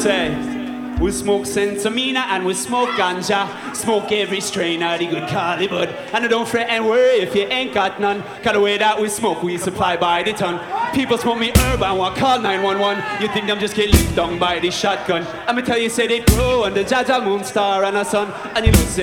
say. We smoke sensamina and we smoke ganja. Smoke every strain of the good Cali bud. And don't fret and worry if you ain't got none. Cause the way that we smoke, we supply by the ton. People smoke me herb and want call 911. You think I'm just getting licked down by the shotgun. I'ma tell you, say they grow under Jaja Moonstar and a sun. And you know, say